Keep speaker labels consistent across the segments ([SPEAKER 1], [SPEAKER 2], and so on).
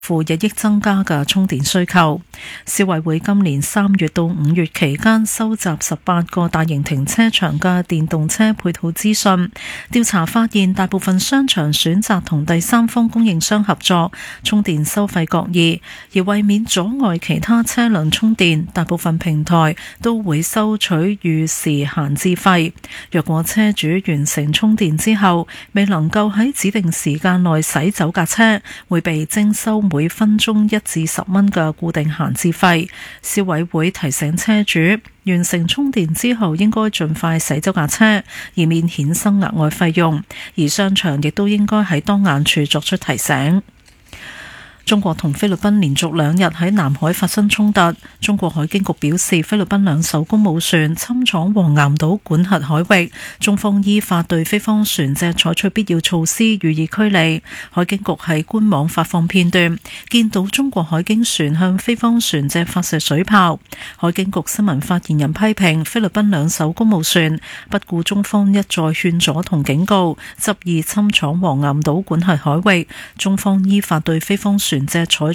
[SPEAKER 1] 日益增加嘅充電需求。消委會今年3月到5月期間收集18個大型停車場嘅電動車配套資訊，調查發現大部分商場選擇同第三方供應商合作，充電收費各異，而為免阻礙其他車輛充電，大部分平台都會收取預時閒置費。若果車主完成充電之後未能夠喺指定時間內駛走架車，會被徵收每分鐘1至10蚊嘅固定閒置費。消委會提醒車主，完成充電之後應該盡快駛走架車，以免衍生額外費用。而商場亦都應該喺當眼處作出提醒。中國同菲律賓連續2日喺南海發生衝突。中國海警局表示，菲律賓2艘公務船侵闖黃岩島管轄海域，中方依法對菲方船隻採取必要措施予以驅離。海警局喺官網發放片段，見到中國海警船向菲方船隻發射水炮。海警局新聞發言人批評菲律賓2艘公務船不顧中方一再勸阻同警告，執意侵闖黃岩島管轄海域，中方依法對菲方船隻採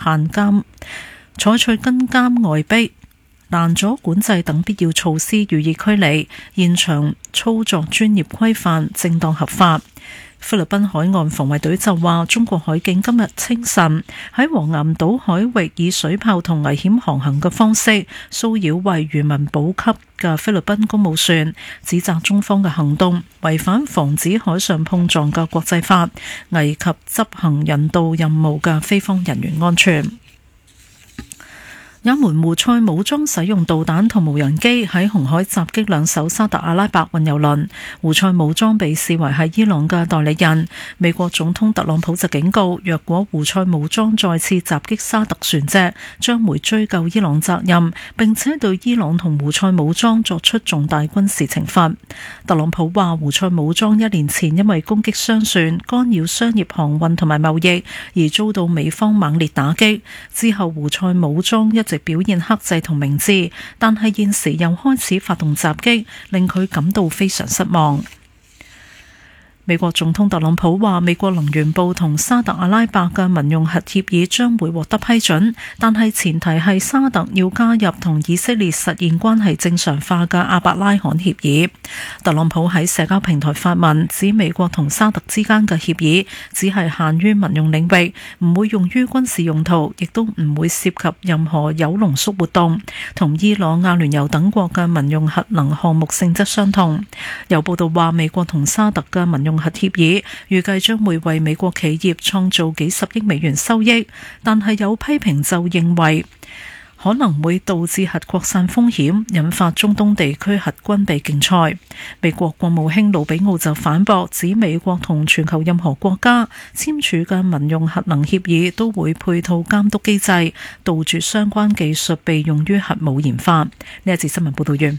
[SPEAKER 1] 取跟監外逼、攔阻管制等必要措施予以驅離，現場操作專業規範、正當合法。菲律賓海岸防衛隊就話，中國海警今日清晨喺黃岩島海域以水炮同危險航行嘅方式騷擾為漁民補給嘅菲律賓公務船，指責中方嘅行動違反防止海上碰撞嘅國際法，危及執行人道任務嘅菲方人員安全。也門胡塞武裝使用導彈同無人機喺紅海襲擊2艘沙特阿拉伯運油輪。胡塞武裝被視為係伊朗嘅代理人。美國總統特朗普就警告，若果胡塞武裝再次襲擊沙特船隻，將會追究伊朗責任，並且對伊朗同胡塞武裝作出重大軍事懲罰。特朗普話，胡塞武裝1年前因為攻擊商船、干擾商業航運同埋貿易而遭到美方猛烈打擊，之後胡塞武裝一直表現克制同明智，但係現時又開始發動襲擊，令佢感到非常失望。美國總統特朗普話，美國能源部同沙特阿拉伯嘅民用核協議將會獲得批准，但係前提係沙特要加入同以色列實現關係正常化嘅阿伯拉罕協議。特朗普喺社交平台發文指，美國同沙特之間嘅協議只係限於民用領域，唔會用於軍事用途，亦都唔會涉及任何鈾濃縮活動，同伊朗、阿聯酋等國嘅民用核能項目性質相同。有報道話，美國同沙特嘅民用核協議預計將會為美國企業創造幾十億美元收益，但係有批評就認為可能會導致核擴散風險，引發中東地區核軍備競賽。美國國務卿魯比奧就反駁，指美國同全球任何國家簽署嘅民用核能協議都會配套監督機制，杜絕相關技術被用於核武研發。呢一節新聞報道完。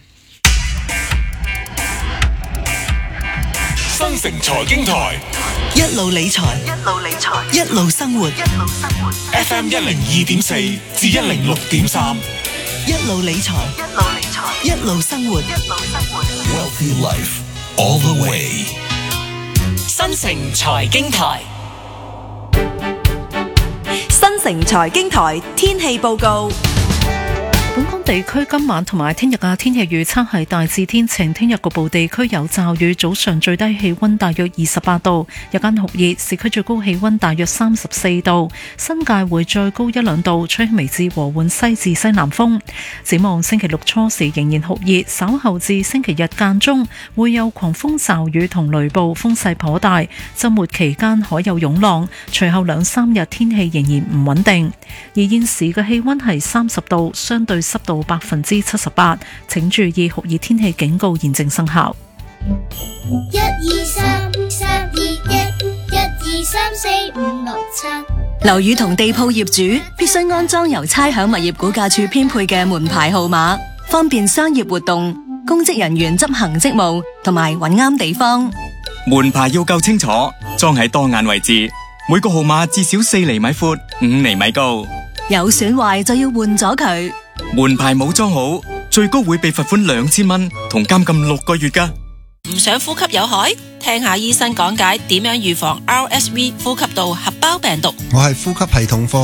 [SPEAKER 2] 新城財經台，
[SPEAKER 3] 一路理財，一路生活。
[SPEAKER 2] FM 102.4至106.3，
[SPEAKER 3] 一路理財，一路生活。
[SPEAKER 2] Wealthy Life all the way。
[SPEAKER 4] 新城財經台，
[SPEAKER 5] 新城財經台天氣報告。
[SPEAKER 1] 本港地區今晚同埋聽日嘅天氣預測係大致天晴，聽日局部地區有驟雨，早上最低氣溫大約28度，日間酷熱，市區最高氣溫大約34度，新界會再高1-2度，吹微至和緩西至西南風。展望星期六初時仍然酷熱，稍後至星期日間中會有狂風驟雨同雷暴，風勢頗大，週末期間海有湧浪，隨後2-3日天氣仍然唔穩定。而現時嘅氣溫係30度，相對濕度78%，請注意酷熱天氣警告現正生效。
[SPEAKER 6] 1、2、3、3、2、1、1、2、3、4、5、6、7。
[SPEAKER 5] 樓宇同地鋪業主必須安裝由差餉物業估價署編配嘅門牌號碼，方便商業活動、公職人員執行職務同埋揾啱地方。
[SPEAKER 7] 門牌要夠清楚，裝喺當眼位置，每個號碼至少4厘米闊、5厘米高。
[SPEAKER 5] 有損壞就要換咗佢。
[SPEAKER 7] 門牌冇裝好，最高會被罰款2000蚊同監禁6個月㗎。
[SPEAKER 8] 唔想呼吸有害？聽下醫生講解點樣預防 RSV 呼吸道合胞病毒。
[SPEAKER 9] 我係呼吸系統科